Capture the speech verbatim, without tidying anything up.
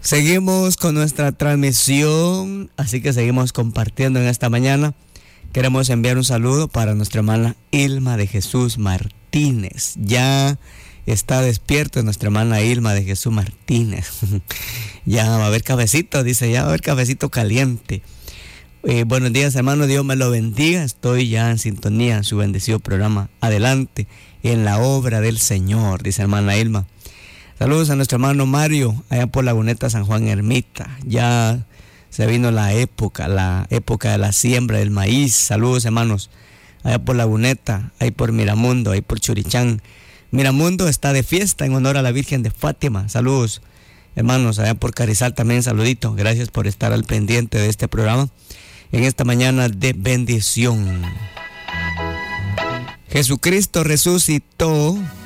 Seguimos con nuestra transmisión, así que seguimos compartiendo en esta mañana. Queremos enviar un saludo para nuestra hermana Ilma de Jesús Martínez. Ya está despierta nuestra hermana Ilma de Jesús Martínez. Ya va a haber cafecito, dice, ya va a haber cafecito caliente. Eh, buenos días, hermano, Dios me lo bendiga. Estoy ya en sintonía en su bendecido programa. Adelante, en la obra del Señor, dice hermana Ilma. Saludos a nuestro hermano Mario, allá por Laguneta San Juan Ermita. Ya se vino la época, la época de la siembra del maíz. Saludos, hermanos, allá por Laguneta, ahí por Miramundo, ahí por Churichán. Miramundo está de fiesta en honor a la Virgen de Fátima. Saludos, hermanos, allá por Carizal también, saludito. Gracias por estar al pendiente de este programa en esta mañana de bendición. Jesucristo resucitó.